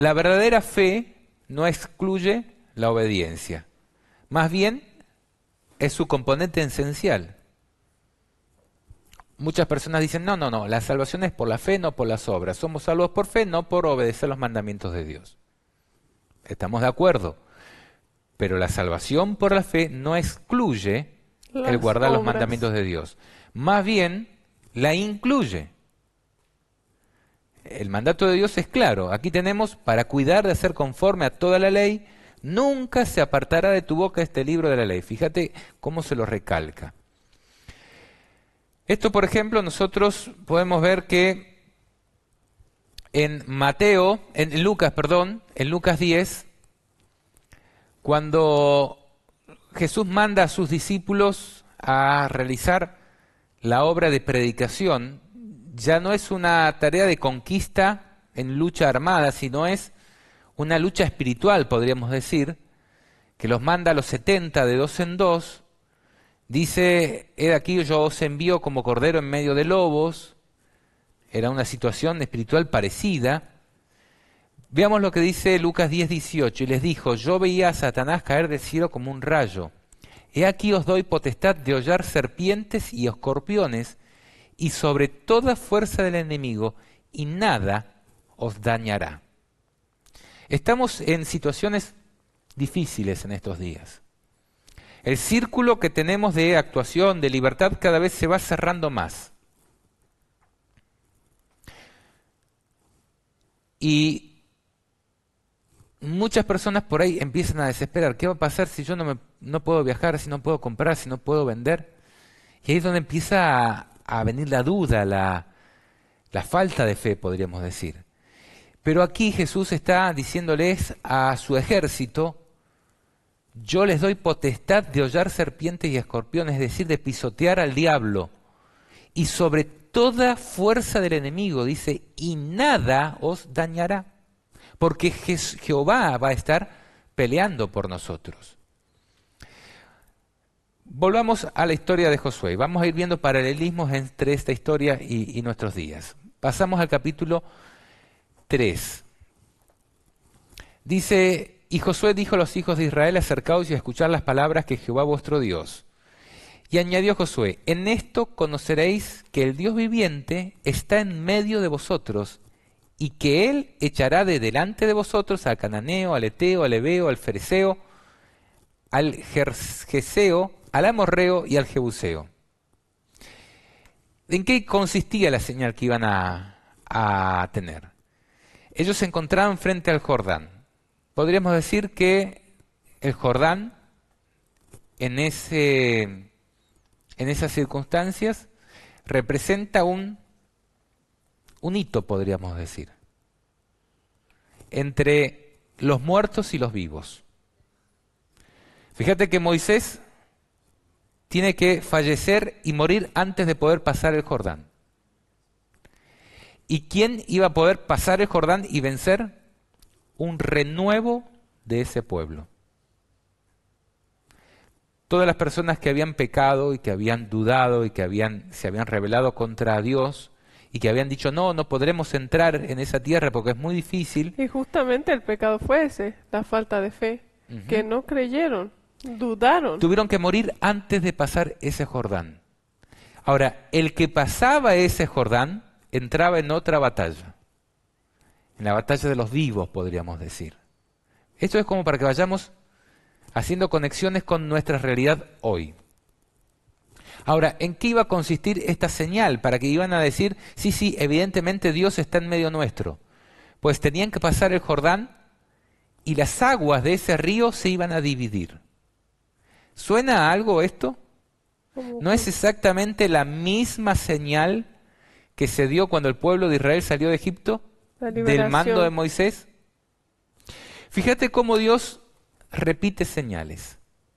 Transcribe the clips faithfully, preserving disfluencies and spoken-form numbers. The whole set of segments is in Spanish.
La verdadera fe no excluye la obediencia, más bien es su componente esencial. Muchas personas dicen, no, no, no, la salvación es por la fe, no por las obras. Somos salvos por fe, no por obedecer los mandamientos de Dios. Estamos de acuerdo, pero la salvación por la fe no excluye el Las guardar los obras. mandamientos de Dios, más bien la incluye. El mandato de Dios es claro. Aquí tenemos, para cuidar de hacer conforme a toda la ley, nunca se apartará de tu boca este libro de la ley. Fíjate cómo se lo recalca. Esto, por ejemplo, nosotros podemos ver que en Mateo, en Lucas, perdón, en Lucas diez, cuando Jesús manda a sus discípulos a realizar la obra de predicación, ya no es una tarea de conquista en lucha armada, sino es una lucha espiritual, podríamos decir, que los manda a los setenta de dos en dos. Dice, he aquí yo os envío como cordero en medio de lobos. Era una situación espiritual parecida. Veamos lo que dice Lucas diez dieciocho. Y les dijo, yo veía a Satanás caer del cielo como un rayo. He aquí os doy potestad de hollar serpientes y escorpiones, y sobre toda fuerza del enemigo, y nada os dañará. Estamos en situaciones difíciles en estos días. El círculo que tenemos de actuación, de libertad, cada vez se va cerrando más. Y muchas personas por ahí empiezan a desesperar. ¿Qué va a pasar si yo no, me, no puedo viajar, si no puedo comprar, si no puedo vender? Y ahí es donde empieza a, a venir la duda, la, la falta de fe, podríamos decir. Pero aquí Jesús está diciéndoles a su ejército, yo les doy potestad de hollar serpientes y escorpiones, es decir, de pisotear al diablo. Y sobre toda fuerza del enemigo, dice, y nada os dañará. Porque Je- Jehová va a estar peleando por nosotros. Volvamos a la historia de Josué. Vamos a ir viendo paralelismos entre esta historia y, y nuestros días. Pasamos al capítulo tres. Dice, y Josué dijo a los hijos de Israel, acercaos y escuchad las palabras que Jehová vuestro Dios. Y añadió Josué, en esto conoceréis que el Dios viviente está en medio de vosotros, y que Él echará de delante de vosotros al cananeo, al eteo, al ebeo, al fereceo, al gergeseo, al amorreo y al jebuseo. ¿En qué consistía la señal que iban a, a tener? Ellos se encontraban frente al Jordán. Podríamos decir que el Jordán, en, ese, en esas circunstancias, representa un, un hito, podríamos decir, entre los muertos y los vivos. Fíjate que Moisés tiene que fallecer y morir antes de poder pasar el Jordán. ¿Y quién iba a poder pasar el Jordán y vencer? Un renuevo de ese pueblo. Todas las personas que habían pecado y que habían dudado y que habían, se habían rebelado contra Dios y que habían dicho, no, no podremos entrar en esa tierra porque es muy difícil. Y justamente el pecado fue ese, la falta de fe, Uh-huh. que no creyeron, dudaron. Tuvieron que morir antes de pasar ese Jordán. Ahora, el que pasaba ese Jordán entraba en otra batalla, en la batalla de los vivos, podríamos decir. Esto es como para que vayamos haciendo conexiones con nuestra realidad hoy. Ahora, ¿en qué iba a consistir esta señal? Para que iban a decir, sí, sí, evidentemente Dios está en medio nuestro. Pues tenían que pasar el Jordán y las aguas de ese río se iban a dividir. ¿Suena a algo esto? Como ¿No que es exactamente la misma señal que se dio cuando el pueblo de Israel salió de Egipto? la Del liberación. mando de Moisés. Fíjate cómo Dios repite señales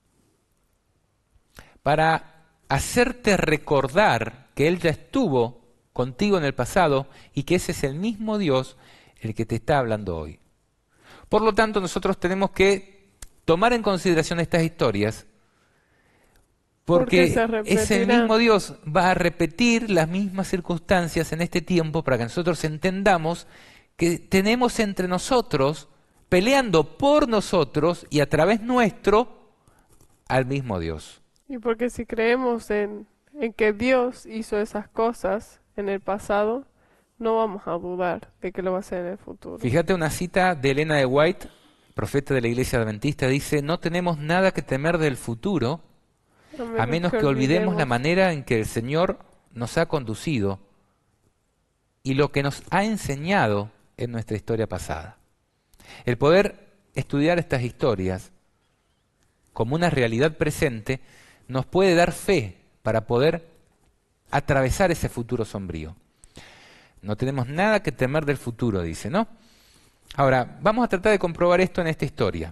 para hacerte recordar que Él ya estuvo contigo en el pasado y que ese es el mismo Dios el que te está hablando hoy. Por lo tanto, nosotros tenemos que tomar en consideración estas historias Porque porque se es el repetirán. mismo Dios, va a repetir las mismas circunstancias en este tiempo para que nosotros entendamos que tenemos entre nosotros, peleando por nosotros y a través nuestro al mismo Dios. Y porque si creemos en, en que Dios hizo esas cosas en el pasado, no vamos a dudar de que lo va a hacer en el futuro. Fíjate una cita de Elena de White, profeta de la Iglesia Adventista, dice: no tenemos nada que temer del futuro, a menos que olvidemos la manera en que el Señor nos ha conducido y lo que nos ha enseñado en nuestra historia pasada. El poder estudiar estas historias como una realidad presente nos puede dar fe para poder atravesar ese futuro sombrío. No tenemos nada que temer del futuro, dice, ¿no? Ahora, vamos a tratar de comprobar esto en esta historia.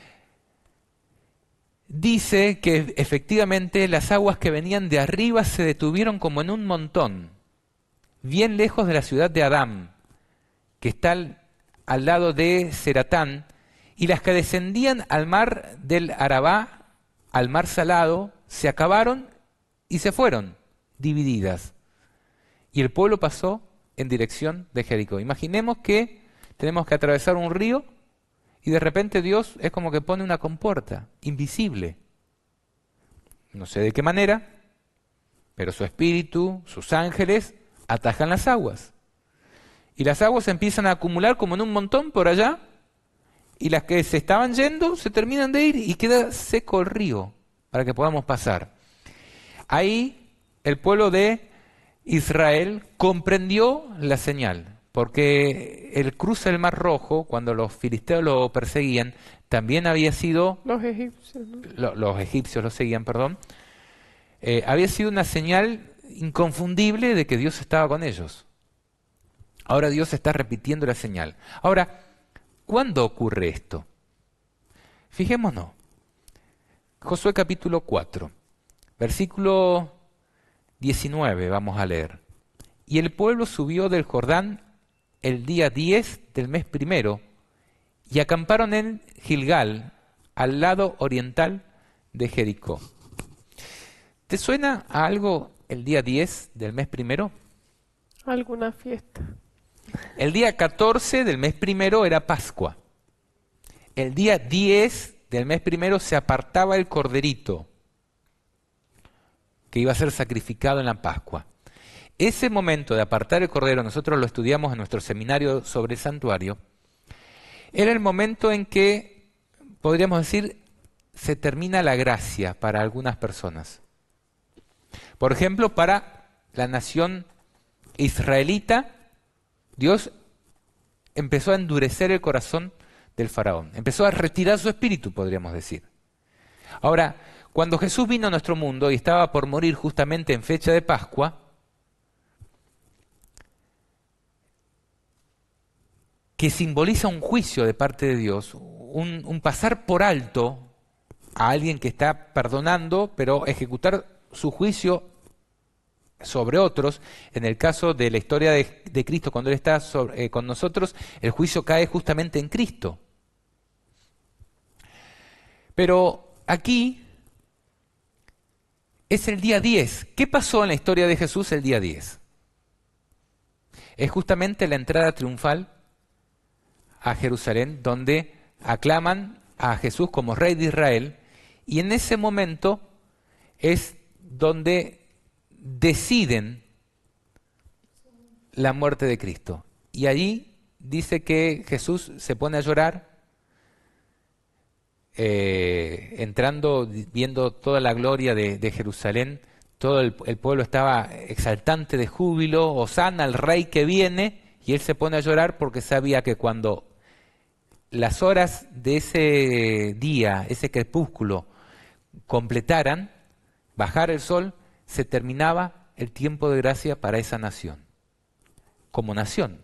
Dice que efectivamente las aguas que venían de arriba se detuvieron como en un montón, bien lejos de la ciudad de Adán, que está al, al lado de Zeratán, y las que descendían al mar del Arabá, al mar salado, se acabaron y se fueron, divididas. Y el pueblo pasó en dirección de Jericó. Imaginemos que tenemos que atravesar un río y de repente Dios es como que pone una compuerta invisible. No sé de qué manera, pero su espíritu, sus ángeles, atajan las aguas. Y las aguas se empiezan a acumular como en un montón por allá, y las que se estaban yendo se terminan de ir y queda seco el río para que podamos pasar. Ahí el pueblo de Israel comprendió la señal, porque el cruce del Mar Rojo, cuando los filisteos lo perseguían, también había sido... Los egipcios, ¿no? Lo, los egipcios lo seguían, perdón. Eh, había sido una señal inconfundible de que Dios estaba con ellos. Ahora Dios está repitiendo la señal. Ahora, ¿cuándo ocurre esto? Fijémonos. Josué capítulo cuatro, versículo diecinueve, vamos a leer. Y el pueblo subió del Jordán el día diez del mes primero y acamparon en Gilgal, al lado oriental de Jericó. ¿Te suena a algo el día diez del mes primero? Alguna fiesta. El día catorce del mes primero era Pascua. El día diez del mes primero se apartaba el corderito que iba a ser sacrificado en la Pascua. Ese momento de apartar el cordero, nosotros lo estudiamos en nuestro seminario sobre el santuario, era el momento en que, podríamos decir, se termina la gracia para algunas personas. Por ejemplo, para la nación israelita, Dios empezó a endurecer el corazón del faraón, empezó a retirar su espíritu, podríamos decir. Ahora, cuando Jesús vino a nuestro mundo y estaba por morir justamente en fecha de Pascua, que simboliza un juicio de parte de Dios, un, un pasar por alto a alguien que está perdonando, pero ejecutar su juicio sobre otros. En el caso de la historia de, de Cristo, cuando Él está sobre, eh, con nosotros, el juicio cae justamente en Cristo. Pero aquí es el día diez. ¿Qué pasó en la historia de Jesús el día diez? Es justamente la entrada triunfal a Jerusalén, donde aclaman a Jesús como Rey de Israel, y en ese momento es donde deciden la muerte de Cristo. Y allí dice que Jesús se pone a llorar, eh, entrando, viendo toda la gloria de, de Jerusalén. Todo el, el pueblo estaba exaltante de júbilo, hosana al Rey que viene, y él se pone a llorar porque sabía que cuando las horas de ese día, ese crepúsculo, completaran, bajar el sol, se terminaba el tiempo de gracia para esa nación, como nación.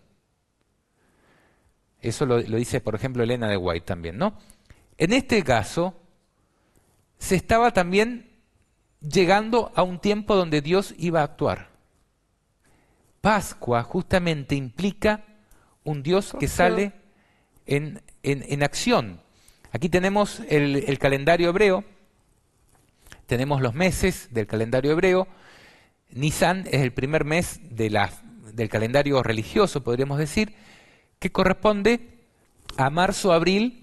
Eso lo, lo dice, por ejemplo, Elena de White también, ¿no? En este caso, se estaba también llegando a un tiempo donde Dios iba a actuar. Pascua justamente implica un Dios que sale en, en, en acción. Aquí tenemos el, el calendario hebreo, tenemos los meses del calendario hebreo. Nisan es el primer mes de la, del calendario religioso, podríamos decir, que que corresponde a marzo-abril